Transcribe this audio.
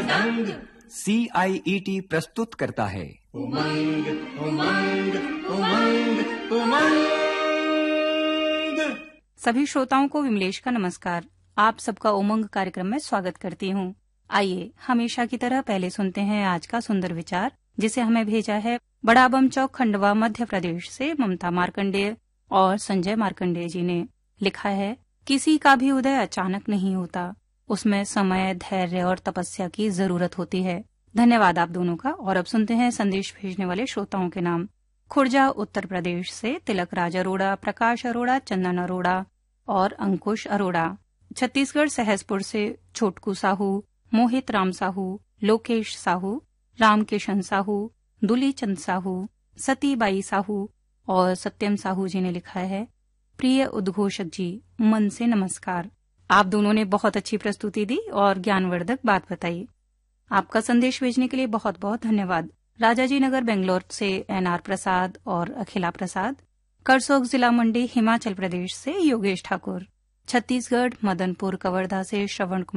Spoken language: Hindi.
मृदंग। CIET प्रस्तुत करता है उमंग उमंग उमंग उमंग। सभी श्रोताओं को विमलेश का नमस्कार। आप सबका उमंग कार्यक्रम में स्वागत करती हूँ। आइए हमेशा की तरह पहले सुनते हैं आज का सुंदर विचार, जिसे हमें भेजा है बड़ा बम चौक, खंडवा, मध्य प्रदेश से ममता मार्कंडेय और संजय मार्कंडेय जी ने। लिखा है, किसी का भी उदय अचानक नहीं होता, उसमें समय, धैर्य और तपस्या की जरूरत होती है। धन्यवाद आप दोनों का। और अब सुनते हैं संदेश भेजने वाले श्रोताओं के नाम। खुर्जा उत्तर प्रदेश से तिलक राज अरोड़ा, प्रकाश अरोड़ा, चंदन अरोड़ा और अंकुश अरोड़ा। छत्तीसगढ़ सहसपुर से छोटकू साहू, मोहित राम साहू, लोकेश साहू, रामकिशन साहू, दुली चंद साहू, सतीबाई साहू और सत्यम साहू जी ने लिखा है, प्रिय उद्घोषक जी, मन से नमस्कार। आप दोनों ने बहुत अच्छी प्रस्तुति दी और ज्ञानवर्धक बात बताई। आपका संदेश भेजने के लिए बहुत बहुत धन्यवाद। राजाजी नगर बेंगलोर से NR प्रसाद और अखिला प्रसाद। करसोग जिला मंडी हिमाचल प्रदेश से योगेश ठाकुर। छत्तीसगढ़ मदनपुर कवर्धा से श्रवण कुमार